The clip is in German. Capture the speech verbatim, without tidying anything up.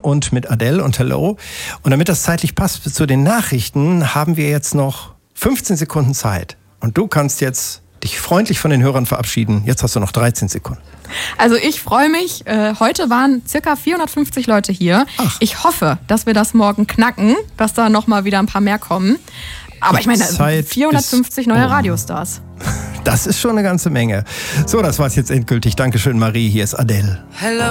und mit Adele und Hello. Und damit das zeitlich passt zu den Nachrichten, haben wir jetzt noch fünfzehn Sekunden Zeit. Und du kannst jetzt dich freundlich von den Hörern verabschieden. Jetzt hast du noch dreizehn Sekunden. Also ich freue mich. Äh, heute waren circa vierhundertfünfzig Leute hier. Ach. Ich hoffe, dass wir das morgen knacken, dass da nochmal wieder ein paar mehr kommen. Aber ich meine, vierhundertfünfzig neue Radiostars. Das ist schon eine ganze Menge. So, das war's jetzt endgültig. Dankeschön, Marie. Hier ist Adele. Hello.